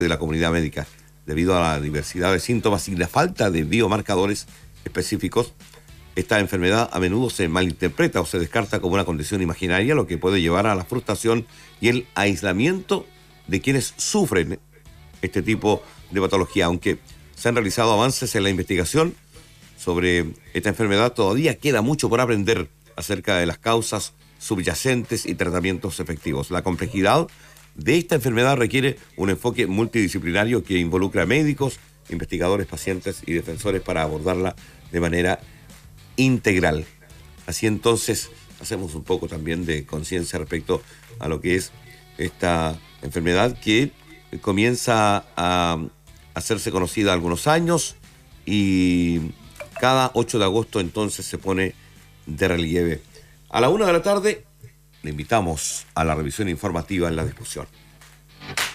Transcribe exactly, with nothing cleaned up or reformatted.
de la comunidad médica. Debido a la diversidad de síntomas y la falta de biomarcadores específicos, esta enfermedad a menudo se malinterpreta o se descarta como una condición imaginaria, lo que puede llevar a la frustración y el aislamiento de quienes sufren este tipo de patología. Aunque se han realizado avances en la investigación sobre esta enfermedad, todavía queda mucho por aprender acerca de las causas subyacentes y tratamientos efectivos. La complejidad de esta enfermedad requiere un enfoque multidisciplinario que involucra médicos, investigadores, pacientes y defensores para abordarla de manera integral. Así entonces hacemos un poco también de conciencia respecto a lo que es esta enfermedad que comienza a hacerse conocida algunos años y cada ocho de agosto entonces se pone de relieve. A la una de la tarde le invitamos a la revisión informativa en la discusión.